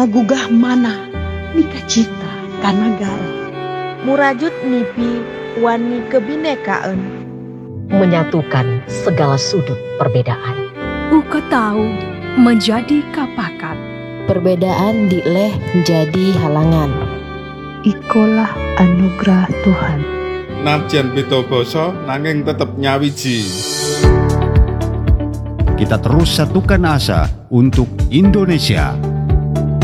ngagugah mana nika cita ka nagara. Murajut nipi wani kebinekaan, menyatukan segala sudut perbedaan. Uka tahu menjadi kapakat. Perbedaan dileh menjadi halangan. Ikolah anugerah Tuhan. Najan beda basa nanging tetep nyawiji. Kita terus satukan asa untuk Indonesia.